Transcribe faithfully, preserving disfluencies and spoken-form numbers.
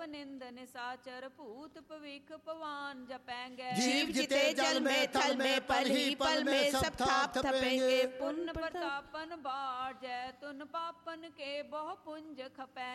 पनिंद निसाचर भूत भविख पवान जपेंगे। जीव जिते जल में थल में पल ही पल में सब थाप थपेंगे। पुण्य प्रतापन बाढ़ जय तुन पापन के बहु पुंज खपेंगे।